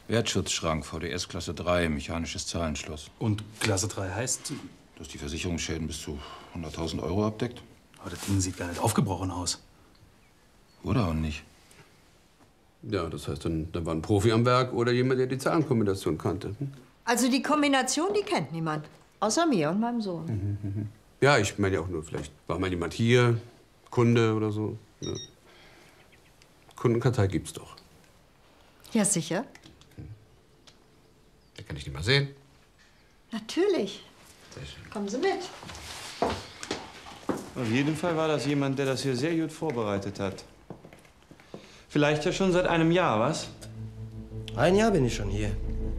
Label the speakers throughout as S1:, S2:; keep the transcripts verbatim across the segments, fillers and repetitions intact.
S1: Wertschutzschrank, V D S Klasse drei, mechanisches Zahlenschloss.
S2: Und Klasse drei heißt?
S1: Dass die Versicherungsschäden bis zu hunderttausend Euro abdeckt.
S2: Aber das Ding sieht gar nicht aufgebrochen aus.
S1: Oder auch nicht.
S3: Ja, das heißt, dann, dann war ein Profi am Werk oder jemand, der die Zahlenkombination kannte. Hm?
S4: Also die Kombination, die kennt niemand. Außer mir und meinem Sohn.
S3: Mhm, mhm. Ja, ich meine ja auch nur, vielleicht war mal jemand hier, Kunde oder so. Ja. Kundenkartei gibt's doch.
S4: Ja, sicher.
S3: Da kann ich die mal sehen.
S4: Natürlich.
S3: Sehr schön.
S4: Kommen Sie mit.
S5: Auf jeden Fall war das jemand, der das hier sehr gut vorbereitet hat. Vielleicht ja schon seit einem Jahr, was?
S6: Ein Jahr bin ich schon hier.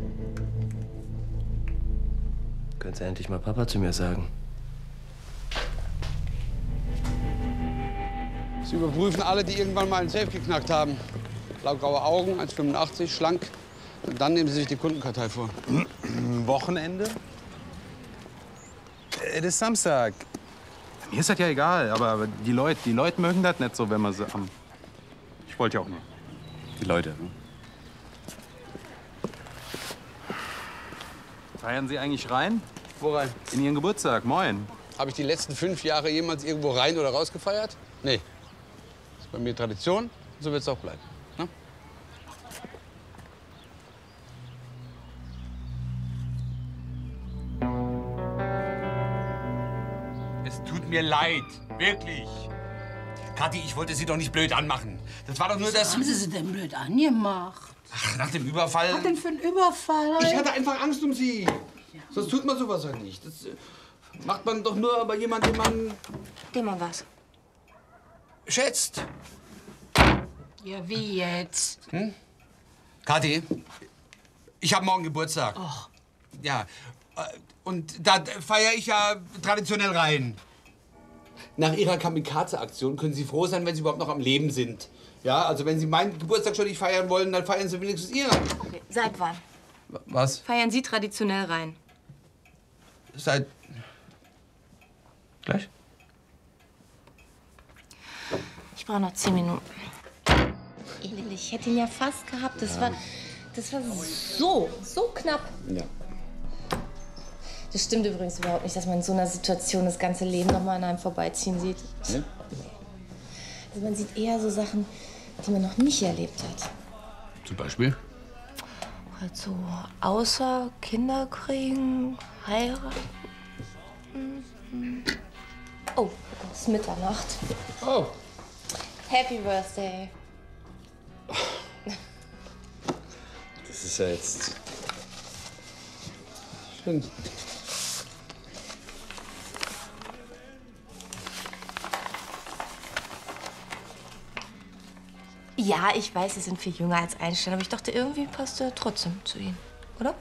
S6: Könntest du endlich mal Papa zu mir sagen?
S3: Sie überprüfen alle, die irgendwann mal einen Safe geknackt haben. Blaugraue Augen, eins Komma fünfundachtzig, schlank. Und dann nehmen Sie sich die Kundenkartei vor.
S2: Wochenende? Es ist Samstag. Mir ist das ja egal, aber die Leute, die Leute mögen das nicht so, wenn man sie am... Ich wollte ja auch nur.
S3: Die Leute, ne?
S2: Feiern Sie eigentlich rein?
S3: Wo rein?
S2: In Ihren Geburtstag, moin.
S3: Habe ich die letzten fünf Jahre jemals irgendwo rein oder raus gefeiert? Nee. Das ist bei mir Tradition, so wird es auch bleiben. Ne?
S7: Es tut mir leid, wirklich. Kathi, ich wollte Sie doch nicht blöd anmachen. Das war doch nur das...
S8: Was haben Sie sie denn blöd angemacht?
S7: Ach, nach dem Überfall...
S8: Was denn für ein Überfall?
S3: Ich hatte einfach Angst um Sie. Ja. Sonst tut man sowas ja nicht. Das äh, macht man doch nur bei jemandem, den man...
S9: Dem man was?
S3: schätzt.
S8: Ja, wie jetzt?
S7: Hm? Kathi, ich habe morgen Geburtstag.
S8: Och.
S7: Ja, äh, und da feiere ich ja traditionell rein.
S3: Nach Ihrer Kamikaze-Aktion können Sie froh sein, wenn Sie überhaupt noch am Leben sind. Ja, also wenn Sie meinen Geburtstag schon nicht feiern wollen, dann feiern Sie wenigstens Ihren.
S9: Okay. Seit wann?
S3: Was?
S9: Feiern Sie traditionell rein?
S3: Seit... Gleich?
S9: Ich brauche noch zehn Minuten. Lilly, ich hätte ihn ja fast gehabt. Das, ja. war, das war so, so knapp.
S3: Ja.
S9: Das stimmt übrigens überhaupt nicht, dass man in so einer Situation das ganze Leben noch mal an einem vorbeiziehen sieht.
S3: Ja.
S9: Also man sieht eher so Sachen, die man noch nicht erlebt hat.
S3: Zum Beispiel?
S9: Halt so außer Kinder kriegen, heiraten. Oh, es ist Mitternacht.
S3: Oh.
S9: Happy Birthday.
S3: Das ist ja jetzt... schön.
S9: Ja, ich weiß, Sie sind viel jünger als Einstein, aber ich dachte, irgendwie passt er trotzdem zu Ihnen, oder?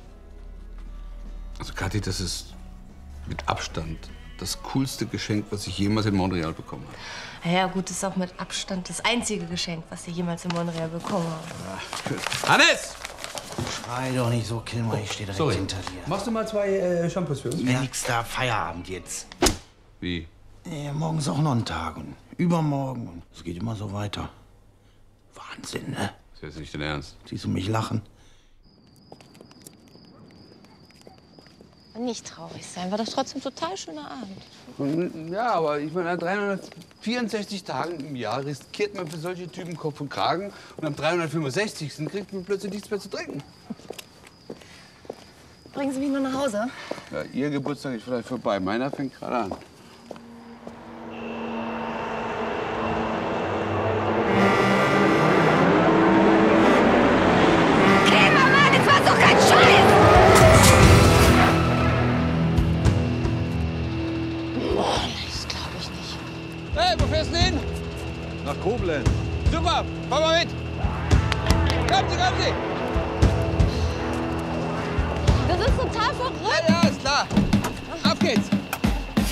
S3: Also Kathi, das ist mit Abstand das coolste Geschenk, was ich jemals in Montreal bekommen habe.
S9: Ja, gut, das ist auch mit Abstand das einzige Geschenk, was Sie jemals in Montreal bekommen haben.
S3: Ja, Hannes!
S10: Schrei doch nicht so, Kilmer, ich stehe direkt
S3: Sorry.
S10: hinter dir.
S3: Machst du mal zwei äh, Shampoos für uns?
S10: Ja. Nix da, Feierabend jetzt.
S3: Wie?
S10: Ja, morgen ist auch noch ein Tag und übermorgen und es geht immer so weiter. Wahnsinn, ne?
S3: Das ist jetzt nicht dein Ernst.
S10: Siehst du mich lachen?
S9: Nicht traurig sein, war doch trotzdem ein total schöner Abend.
S3: Ja, aber ich meine, an dreihundertvierundsechzig Tagen im Jahr riskiert man für solche Typen Kopf und Kragen und am dreihundertfünfundsechzigsten kriegt man plötzlich nichts mehr zu trinken.
S9: Bringen Sie mich nur nach Hause?
S3: Ja, Ihr Geburtstag ist vielleicht vorbei, meiner fängt gerade an. Hey, wo fährst du hin?
S2: Nach Koblenz.
S3: Super, fahr mal mit. Kommen Sie, kommen Sie.
S9: Das ist total verrückt.
S3: Ja, ja, ist klar. Auf geht's.